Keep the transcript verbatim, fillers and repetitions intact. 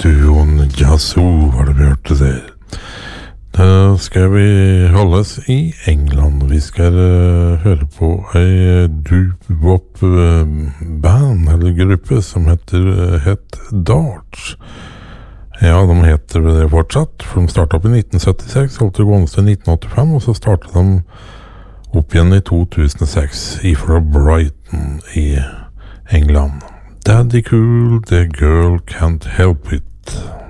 duoen Yazoo var det vi hørte der. Da skal vi holdes i England. Vi skal uh, høre på ei doo-wop uh, band eller gruppe som heter uh, het Darts. Ja, de heter det fortsatt, for de startet opp i nitten syttiseks, holdt det gående til nitten åttifem, og så startet de opp igjen i to tusen og seks ifra Brighton i England. Daddy Cool, the girl can't help it.